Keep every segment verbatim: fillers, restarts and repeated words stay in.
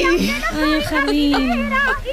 Ay, Ay, el jardín.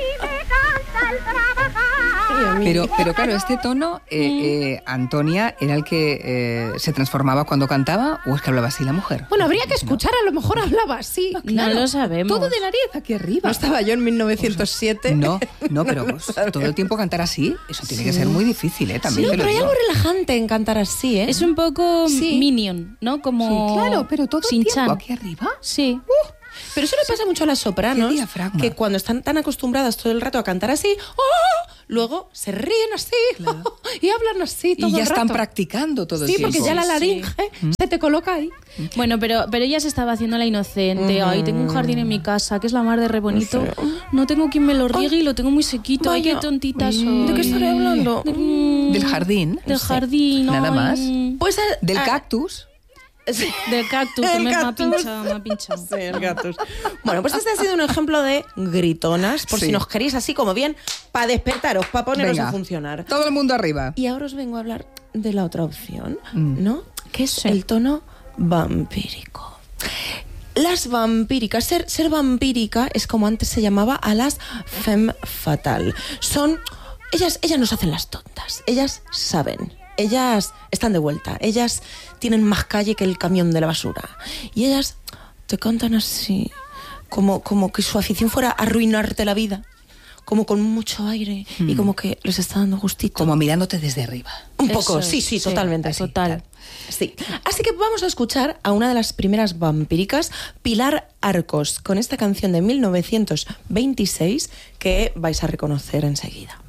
Pero, pero claro, este tono, eh, eh, Antonia, ¿era el que eh, se transformaba cuando cantaba o es que hablaba así la mujer? Bueno, habría que escuchar, a lo mejor hablaba así. No, claro, no lo sabemos. Todo de nariz aquí arriba. ¿No estaba yo en mil novecientos siete? No, no, pero pues, todo el tiempo cantar así, eso tiene sí. que ser muy difícil, ¿eh? También sí, te lo pero digo. hay algo relajante en cantar así, ¿eh? Es un poco sí. Minion, ¿no? Como sí, claro, pero todo el tiempo aquí arriba. Sí. Uh, pero eso le pasa mucho a las sopranos, que cuando están tan acostumbradas todo el rato a cantar así, ¡oh! Luego se ríen así, claro. y hablan así todo el rato. Y ya el rato. están practicando todo sí, el tiempo. Sí, porque ya la laringe sí. se te coloca ahí. Bueno, pero, pero ella se estaba haciendo la inocente. Mm. Ay, tengo un jardín en mi casa, que es la mar de re bonito. No, sé. no tengo quien me lo riegue y lo tengo muy sequito. Vaya. Ay, qué tontita soy. ¿De qué estaré hablando? De, mm, ¿Del jardín? Del jardín. Nada ay. más. Pues, a, ¿Del a, cactus? Sí. Del cactus, que me ha pinchado, me ha pinchado. Sí, el cactus. Bueno, pues este ha sido un ejemplo de gritonas, por sí. si nos queréis así como bien, para despertaros, para poneros Venga, a funcionar. Todo el mundo arriba. Y ahora os vengo a hablar de la otra opción, mm. ¿no? Que es sí. el tono vampírico. Las vampíricas, ser, ser vampírica es como antes se llamaba a las femme fatale. Son, ellas, ellas nos hacen las tontas, ellas saben. Ellas están de vuelta, ellas tienen más calle que el camión de la basura. Y ellas te cantan así, como, como que su afición fuera arruinarte la vida. Como con mucho aire mm. y como que les está dando gustito. Como mirándote desde arriba. Un poco, Eso, sí, sí, sí, totalmente. Sí, total. Sí. Así que vamos a escuchar a una de las primeras vampíricas, Pilar Arcos, con esta canción de mil novecientos veintiséis que vais a reconocer enseguida.